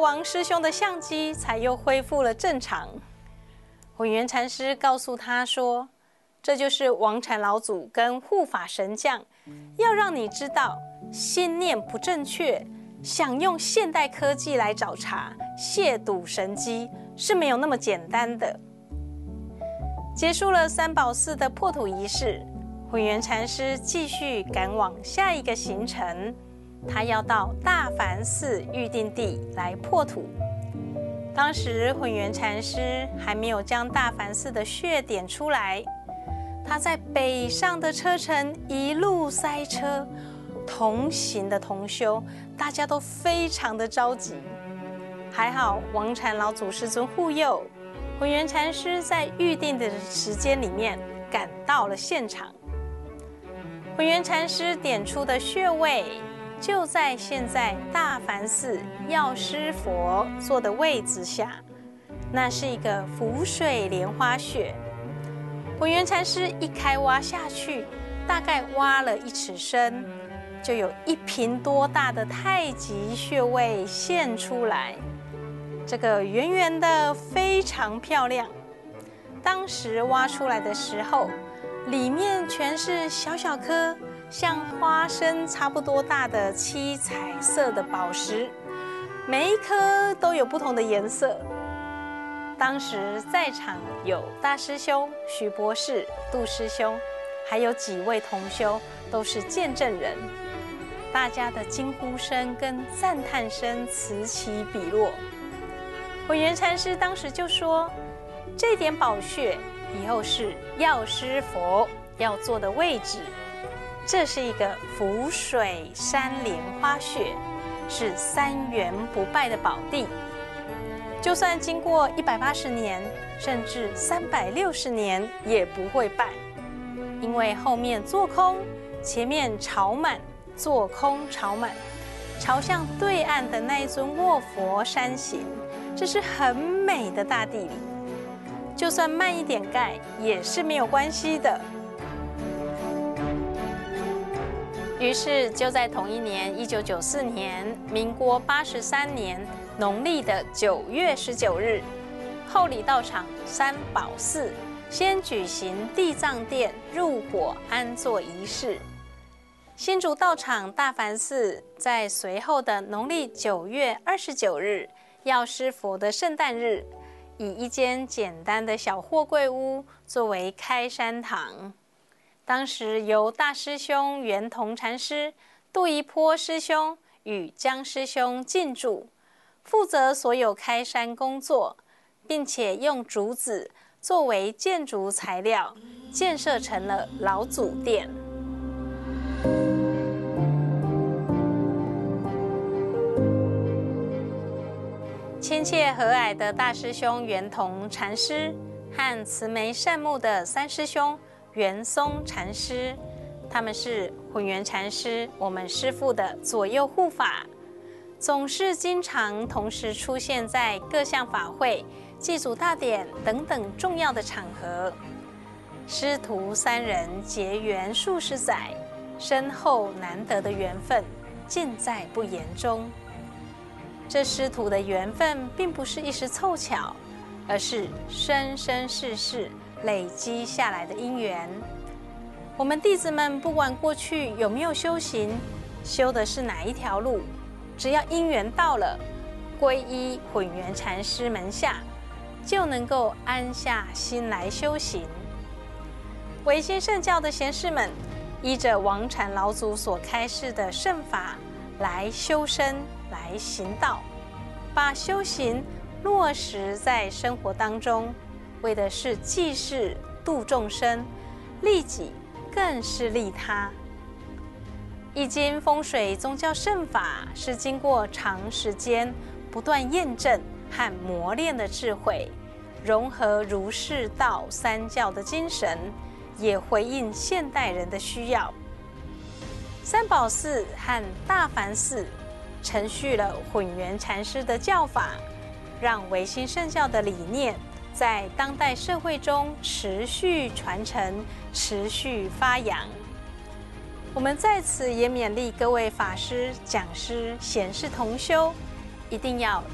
王师兄的相机才又恢复了正常。混元禅师告诉他说，这就是王禅老祖跟护法神将要让你知道，心念不正确，想用现代科技来找茬，亵渎神机是没有那么简单的。结束了三宝寺的破土仪式，混元禅师继续赶往下一个行程，他要到大梵寺预定地来破土。当时混元禅师还没有将大梵寺的穴点出来，他在北上的车程一路塞车，同行的同修大家都非常的着急。还好王禅老祖师尊护佑，混元禅师在预定的时间里面赶到了现场。混元禅师点出的穴位就在现在大梵寺药师佛坐的位置下，那是一个浮水莲花穴。混元禅师一开挖下去，大概挖了1尺深，就有1坪多大的太极穴位现出来。这个圆圆的非常漂亮。当时挖出来的时候，里面全是小小颗像花生差不多大的7彩色的宝石，每一颗都有不同的颜色。当时在场有大师兄徐博士、杜师兄，还有几位同修都是见证人，大家的惊呼声跟赞叹声此起彼落。混元禅师当时就说，这点宝穴以后是药师佛要坐的位置，这是一个浮水山莲花穴，是3元不败的宝地。就算经过180年，甚至360年也不会败，因为后面坐空，前面朝满，坐空朝满，朝向对岸的那一尊卧佛山形，这是很美的大地理。就算慢一点盖也是没有关系的。于是就在同一年1994年，民国83年农历的9月19日，后里道场三宝寺先举行地藏殿入火安坐仪式。新竹道场大梵寺在随后的农历9月29日，药师佛的圣诞日，以一间简单的小货柜屋作为开山堂。当时由大师兄圆同禅师、杜一坡师兄与江师兄进驻，负责所有开山工作，并且用竹子作为建筑材料，建设成了老祖殿。亲切和蔼的大师兄圆同禅师和慈眉善目的三师兄圆松禅师，他们是混元禅师我们师父的左右护法，总是经常同时出现在各项法会、祭祖大典等等重要的场合。师徒3人结缘数十载，深厚难得的缘分尽在不言中。这师徒的缘分并不是一时凑巧，而是生生世世累积下来的因缘。我们弟子们不管过去有没有修行，修的是哪一条路，只要因缘到了，皈依混元禅师门下，就能够安下心来修行。唯心圣教的贤士们，依着王禅老祖所开示的圣法来修身，来行道，把修行落实在生活当中，为的是济世度众生，利己更是利他。易经风水宗教圣法是经过长时间不断验证和磨练的智慧，融合儒释道3教的精神，也回应现代人的需要。三宝寺和大梵寺承续了混元禅师的教法，让唯心圣教的理念在当代社会中持续传承、持续发扬。我们在此也勉励各位法师、讲师、贤士同修，一定要